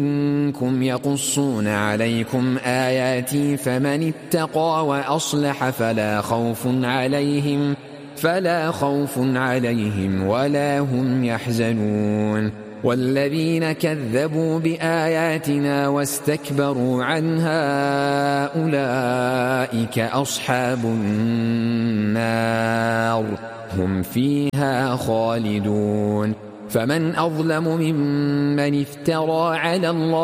منكم يقصون عليكم آياتي فمن اتقى وأصلح فلا خوف عليهم ولا هم يحزنون والذين كذبوا بآياتنا واستكبروا عنها أولئك أصحاب النار هم فيها خالدون فمن أظلم ممن افترى على الله